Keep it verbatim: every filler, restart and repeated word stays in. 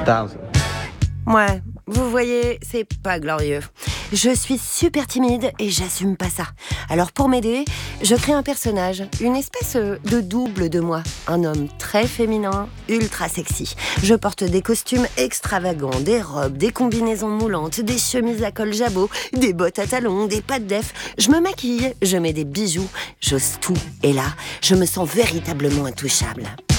thousand. Ouais, vous voyez, c'est pas glorieux. Je suis super timide et j'assume pas ça. Alors pour m'aider, je crée un personnage, une espèce de double de moi. Un homme très féminin, ultra sexy. Je porte des costumes extravagants, des robes, des combinaisons moulantes, des chemises à col jabot, des bottes à talons, des pattes d'œuf. Je me maquille, je mets des bijoux, j'ose tout. Et là, je me sens véritablement intouchable.